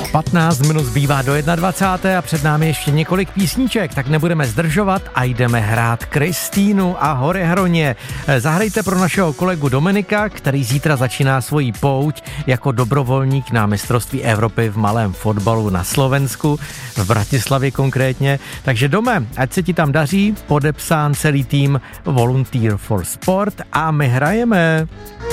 15 minut zbývá do 21. a před námi ještě několik písniček, tak nebudeme zdržovat a jdeme hrát Kristýnu a Horehroně. Zahrajte pro našeho kolegu Dominika, který zítra začíná svoji pouť jako dobrovolník na mistrovství Evropy v malém fotbalu na Slovensku, v Bratislavě konkrétně. Takže Dome, ať se ti tam daří, podepsán celý tým Volunteer for Sport a my hrajeme.